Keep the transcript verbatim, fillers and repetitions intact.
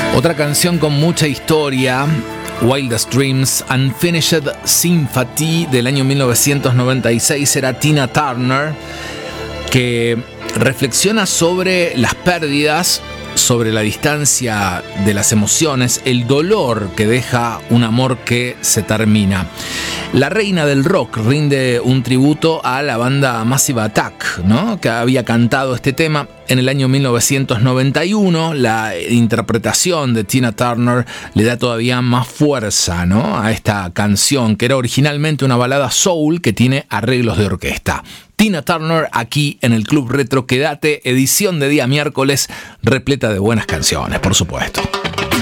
Otra canción con mucha historia, Wildest Dreams, Unfinished Sympathy, del año mil novecientos noventa y seis, era Tina Turner, que reflexiona sobre las pérdidas, sobre la distancia de las emociones, el dolor que deja un amor que se termina. La reina del rock rinde un tributo a la banda Massive Attack, ¿no?, que había cantado este tema en el año mil novecientos noventa y uno. La interpretación de Tina Turner le da todavía más fuerza, ¿no?, a esta canción, que era originalmente una balada soul que tiene arreglos de orquesta. Tina Turner aquí en el Club Retro. Quédate, edición de día miércoles, repleta de buenas canciones, por supuesto.